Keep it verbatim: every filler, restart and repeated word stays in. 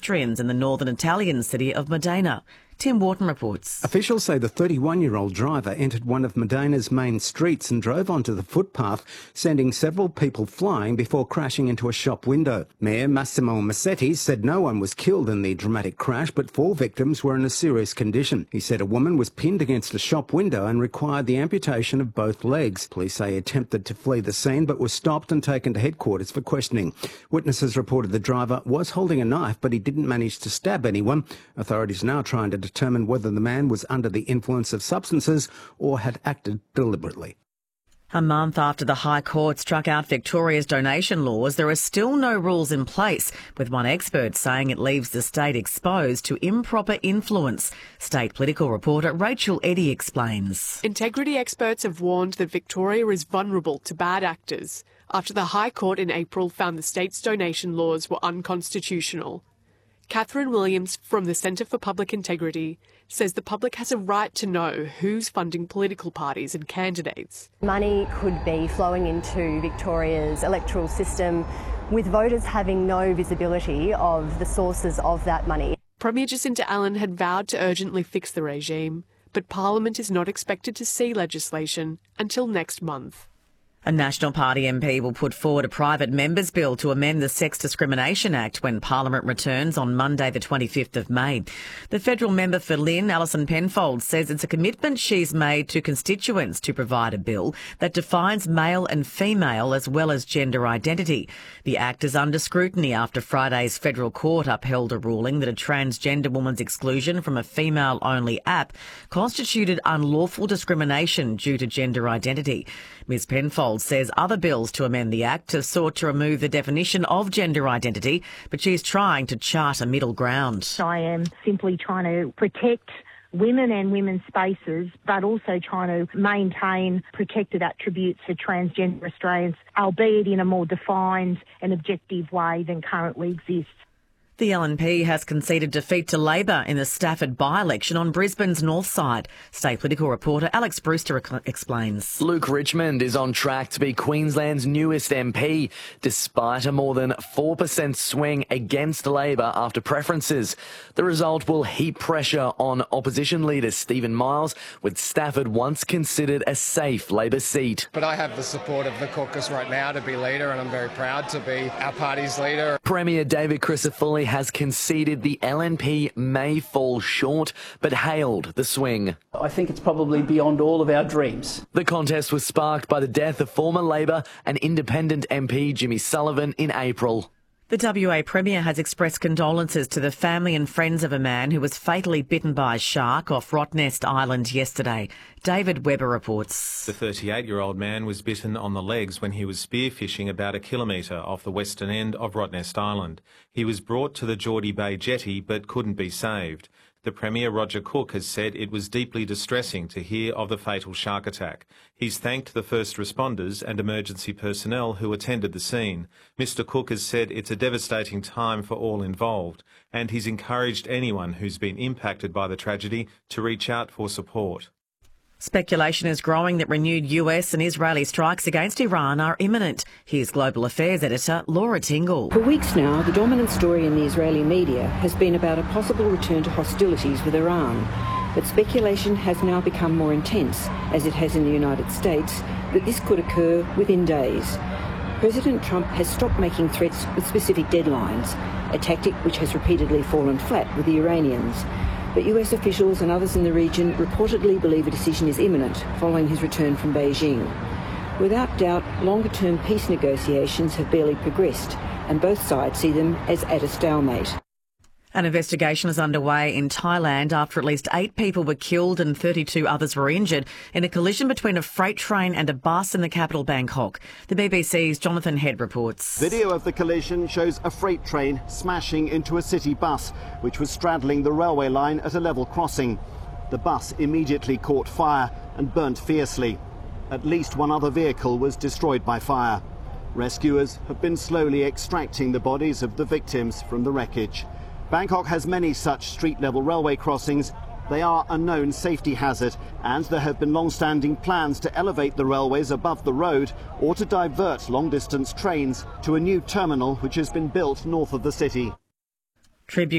pedestrians in the northern Italian city of Modena. Tim Wharton reports. Officials say the thirty-one-year-old driver entered one of Modena's main streets and drove onto the footpath, sending several people flying before crashing into a shop window. Mayor Massimo Massetti said no one was killed in the dramatic crash, but four victims were in a serious condition. He said a woman was pinned against a shop window and required the amputation of both legs. Police say he attempted to flee the scene but was stopped and taken to headquarters for questioning. Witnesses reported the driver was holding a knife, but he didn't manage to stab anyone. Authorities are now trying to determine whether the man was under the influence of substances or had acted deliberately. A month after the High Court struck out Victoria's donation laws, there are still no rules in place, with one expert saying it leaves the state exposed to improper influence. State political reporter Rachel Eddy explains. Integrity experts have warned that Victoria is vulnerable to bad actors after the High Court in April found the state's donation laws were unconstitutional. Catherine Williams from the Centre for Public Integrity says the public has a right to know who's funding political parties and candidates. Money could be flowing into Victoria's electoral system with voters having no visibility of the sources of that money. Premier Jacinta Allen had vowed to urgently fix the regime, but Parliament is not expected to see legislation until next month. A National Party M P will put forward a private member's bill to amend the Sex Discrimination Act when Parliament returns on Monday the twenty-fifth of May. The federal member for Lynn, Alison Penfold, says it's a commitment she's made to constituents to provide a bill that defines male and female as well as gender identity. The act is under scrutiny after Friday's federal court upheld a ruling that a transgender woman's exclusion from a female-only app constituted unlawful discrimination due to gender identity. Miz Penfold says other bills to amend the Act have sought to remove the definition of gender identity, but she's trying to chart a middle ground. I am simply trying to protect women and women's spaces, but also trying to maintain protected attributes for transgender Australians, albeit in a more defined and objective way than currently exists. The L N P has conceded defeat to Labor in the Stafford by-election on Brisbane's north side. State political reporter Alex Brewster explains. Luke Richmond is on track to be Queensland's newest M P, despite a more than four percent swing against Labor after preferences. The result will heap pressure on opposition leader Stephen Miles, with Stafford once considered a safe Labor seat. But I have the support of the caucus right now to be leader, and I'm very proud to be our party's leader. Premier David Crisafulli has conceded the L N P may fall short, but hailed the swing. I think it's probably beyond all of our dreams. The contest was sparked by the death of former Labor and independent M P Jimmy Sullivan in April. The W A Premier has expressed condolences to the family and friends of a man who was fatally bitten by a shark off Rottnest Island yesterday. David Webber reports. The thirty-eight-year-old man was bitten on the legs when he was spearfishing about a kilometre off the western end of Rottnest Island. He was brought to the Geordie Bay jetty but couldn't be saved. The Premier, Roger Cook, has said it was deeply distressing to hear of the fatal shark attack. He's thanked the first responders and emergency personnel who attended the scene. Mister Cook has said it's a devastating time for all involved, and he's encouraged anyone who's been impacted by the tragedy to reach out for support. Speculation is growing that renewed U S and Israeli strikes against Iran are imminent. Here's Global Affairs editor Laura Tingle. For weeks now, the dominant story in the Israeli media has been about a possible return to hostilities with Iran. But speculation has now become more intense, as it has in the United States, that this could occur within days. President Trump has stopped making threats with specific deadlines, a tactic which has repeatedly fallen flat with the Iranians. But U S officials and others in the region reportedly believe a decision is imminent following his return from Beijing. Without doubt, longer-term peace negotiations have barely progressed, and both sides see them as at a stalemate. An investigation is underway in Thailand after at least eight people were killed and thirty-two others were injured in a collision between a freight train and a bus in the capital Bangkok. The B B C's Jonathan Head reports. Video of the collision shows a freight train smashing into a city bus, which was straddling the railway line at a level crossing. The bus immediately caught fire and burnt fiercely. At least one other vehicle was destroyed by fire. Rescuers have been slowly extracting the bodies of the victims from the wreckage. Bangkok has many such street-level railway crossings. They are a known safety hazard, and there have been long-standing plans to elevate the railways above the road or to divert long-distance trains to a new terminal which has been built north of the city. Tribute